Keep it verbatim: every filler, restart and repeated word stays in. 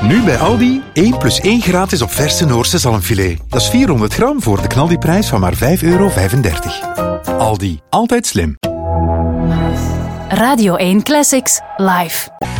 Nu bij Aldi, één plus één gratis op verse Noorse zalmfilet. Dat is vierhonderd gram voor de knaldiprijs van maar vijf euro vijfendertig. Aldi, altijd slim. Radio één Classics, live.